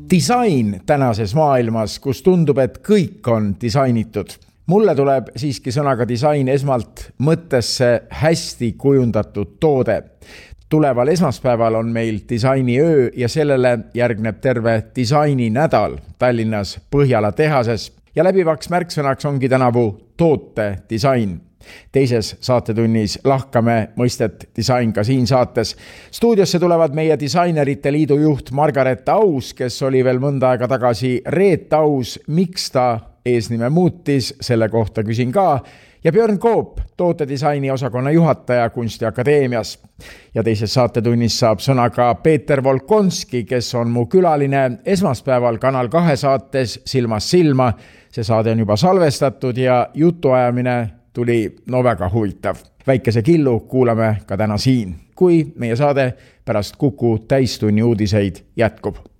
Disain tänases maailmas, kus tundub, et kõik on disainitud. Mulle tuleb siiski sõnaga disain esmalt mõttesse hästi kujundatud toode. Tuleval esmaspäeval on meil disainiöö ja sellele järgneb terve disaininädal Tallinnas Põhjala tehases ja läbivaks märksõnaks ongi tänavu toote disain. Teises saatetunnis lahkame mõistet disain ka siin saates. Stuudiosse tulevad meie disainerite liidu juht Margaret Aus, kes oli veel mõnda aega tagasi Reet Aus, miks ta eesnime muutis, selle kohta küsin ka, ja Björn Koop, tootedisaini osakonna juhataja Kunstiakadeemias. Ja teises saatetunnis saab sõna ka Peeter Volkonski, kes on mu külaline esmaspäeval Kanal 2 saates Silmast silma. See saade on juba salvestatud ja jutuajamine tuli väga huvitav. Väikese killu kuulame ka täna siin, kui meie saade pärast Kuku täistunni uudiseid jätkub.